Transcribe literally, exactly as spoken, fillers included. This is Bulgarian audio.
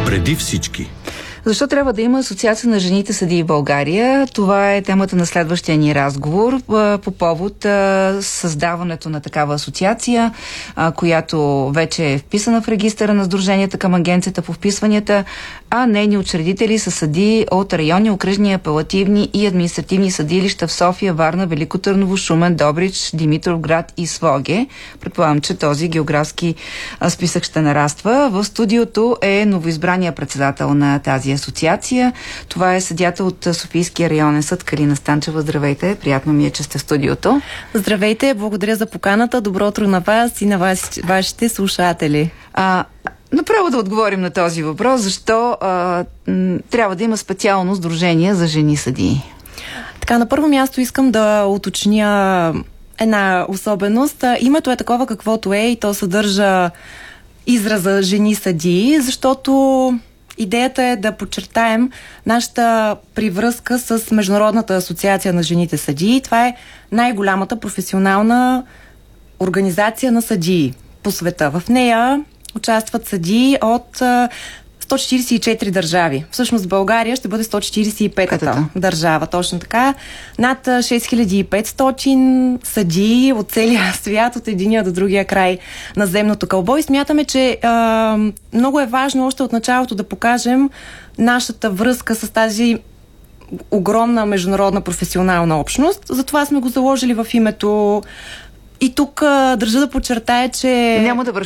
Преди всички. Защо трябва да има асоциация на жените съдии в България? Това е темата на следващия ни разговор по повод създаването на такава асоциация, която вече е вписана в регистъра на сдруженията към Агенцията по вписванията, а нейни учредители са съдии от районни, окръжни, апелативни и административни съдилища в София, Варна, Велико Търново, Шумен, Добрич, Димитровград и Своге. Предполагам, че този географски списък ще нараства. В студиото е новоизбрания председател на тази асоциация. Това е съдията от Софийския районен съд Калина Станчева. Здравейте, приятно ми е, че сте в студиото. Здравейте, благодаря за поканата. Добро утро на вас и на вас, вашите слушатели. А, направо да отговорим на този въпрос. Защо а, м, трябва да има специално сдружение за жени съдии? Така, на първо място искам да уточня една особеност. Името е такова каквото е и то съдържа израза жени съдии, защото идеята е да подчертаем нашата привръзка с Международната асоциация на жените съдии. Това е най-голямата професионална организация на съдии по света. В нея участват съдии от сто четиридесет и четири държави. Всъщност България ще бъде сто четиридесет и пета държава, точно така. Над шест хиляди и петстотин съдии от целия свят, от единия до другия край на земното кълбо. И смятаме, че а, много е важно още от началото да покажем нашата връзка с тази огромна международна професионална общност. Затова сме го заложили в името. И тук а, държа да подчертая, че... Няма да